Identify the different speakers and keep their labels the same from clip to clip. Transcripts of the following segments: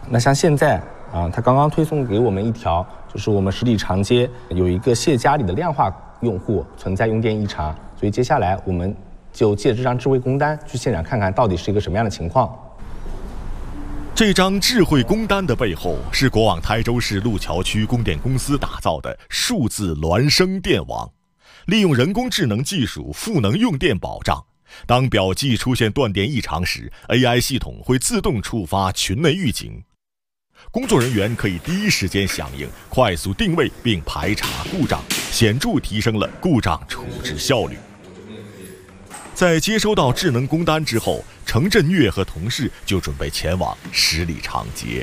Speaker 1: 那像现在他刚刚推送给我们一条，就是我们十里长街有一个谢家里的量化用户存在用电异常，所以接下来我们就借这张智慧工单去现场看看到底是一个什么样的情况。
Speaker 2: 这张智慧工单的背后是国网台州市路桥区供电公司打造的数字孪生电网，利用人工智能技术赋能用电保障。当表记出现断电异常时， AI 系统会自动触发群内预警，工作人员可以第一时间响应，快速定位并排查故障，显著提升了故障处置效率。在接收到智能工单之后，程振岳和同事就准备前往十里长街。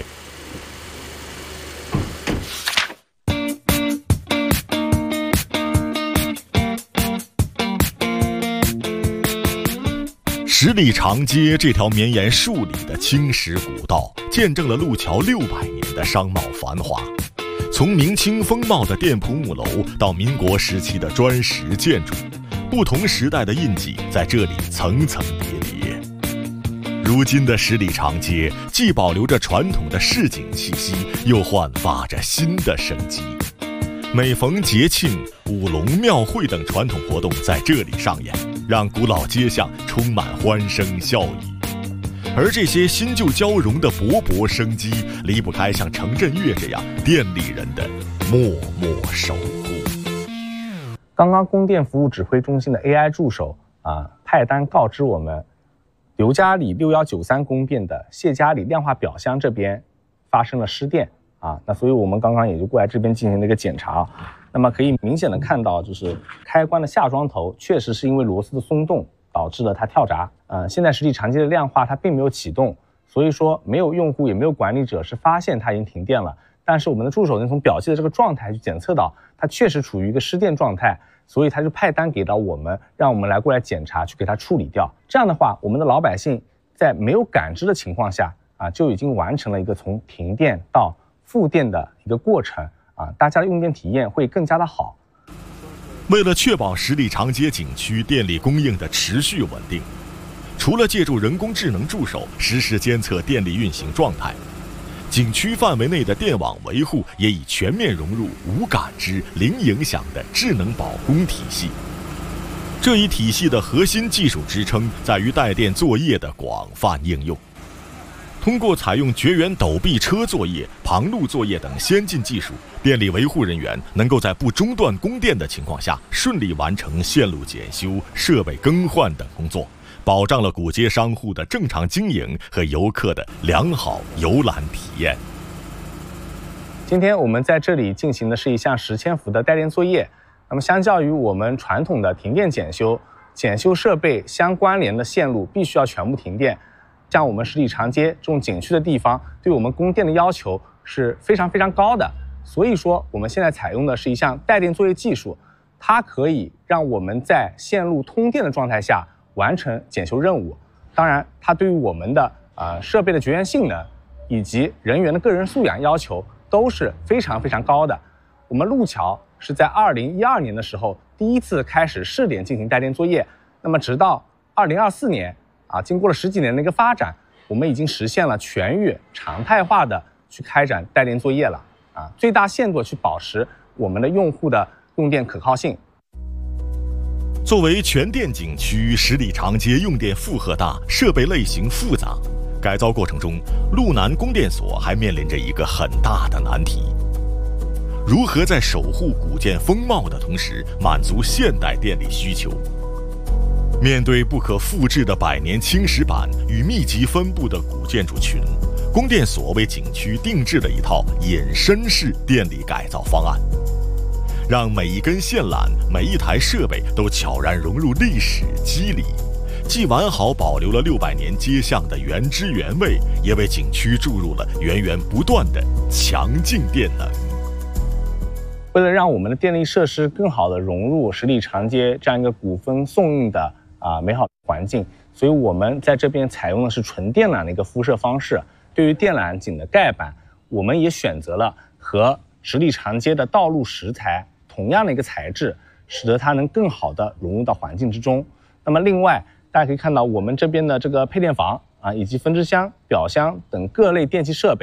Speaker 2: 十里长街这条绵延数里的青石古道，见证了路桥600年的商贸繁华。从明清风貌的店铺木楼到民国时期的砖石建筑，不同时代的印记在这里层层叠叠。如今的十里长街既保留着传统的市井气息，又焕发着新的生机。每逢节庆、舞龙庙会等传统活动在这里上演，让古老街巷充满欢声笑语。而这些新旧交融的勃勃生机，离不开像程振岳这样电力人的默默守护。
Speaker 1: 刚刚供电服务指挥中心的 AI 助手派单告知我们，刘家里6193供电的谢家里量化表箱这边发生了失电那所以我们刚刚也就过来这边进行了一个检查。那么可以明显的看到，就是开关的下装头确实是因为螺丝的松动导致了它跳闸。现在十里长街的量化它并没有启动，所以说没有用户也没有管理者是发现它已经停电了。但是我们的助手能从表记的这个状态去检测到它确实处于一个失电状态，所以他就派单给到我们，让我们来过来检查，去给它处理掉。这样的话，我们的老百姓在没有感知的情况下就已经完成了一个从停电到复电的一个过程大家的用电体验会更加的好。
Speaker 2: 为了确保十里长街景区电力供应的持续稳定，除了借助人工智能助手实时监测电力运行状态，景区范围内的电网维护也已全面融入无感知、零影响的智能保供体系。这一体系的核心技术支撑在于带电作业的广泛应用。通过采用绝缘陡壁车作业、旁路作业等先进技术，电力维护人员能够在不中断供电的情况下，顺利完成线路检修、设备更换等工作，保障了古街商户的正常经营和游客的良好游览体验。
Speaker 1: 今天我们在这里进行的是一项10千伏的带电作业。那么相较于我们传统的停电检修，检修设备相关联的线路必须要全部停电。像我们十里长街这种景区的地方，对我们供电的要求是非常非常高的。所以说我们现在采用的是一项带电作业技术，它可以让我们在线路通电的状态下完成检修任务。当然它对于我们的设备的绝缘性能以及人员的个人素养要求都是非常非常高的。我们路桥是在2012年的时候第一次开始试点进行带电作业，那么直到2024年经过了10几年的一个发展，我们已经实现了全域常态化的去开展带电作业了最大限度去保持我们的用户的用电可靠性。
Speaker 2: 作为全电景区，十里长街用电负荷大，设备类型复杂，改造过程中，路南供电所还面临着一个很大的难题：如何在守护古建风貌的同时，满足现代电力需求？面对不可复制的100年青石板与密集分布的古建筑群，供电所为景区定制了一套隐身式电力改造方案，让每一根线缆、每一台设备都悄然融入历史肌理，既完好保留了600年街巷的原汁原味，也为景区注入了源源不断的强劲电能。
Speaker 1: 为了让我们的电力设施更好地融入十里长街这样一个古风宋韵的美好环境，所以我们在这边采用的是纯电缆的一个敷设方式。对于电缆井的盖板，我们也选择了和十里长街的道路石材同样的一个材质，使得它能更好地融入到环境之中。那么另外大家可以看到我们这边的这个配电房以及分支箱、表箱等各类电器设备